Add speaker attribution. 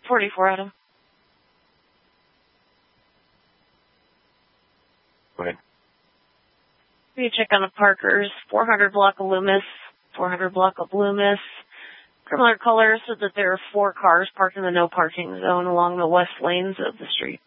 Speaker 1: 44, Adam.
Speaker 2: Go ahead.
Speaker 1: You check on the Parkers, 400 block of Loomis, 400 block of Loomis. Similar colors so that there are 4 cars parked in the no parking zone along the west lanes of the street.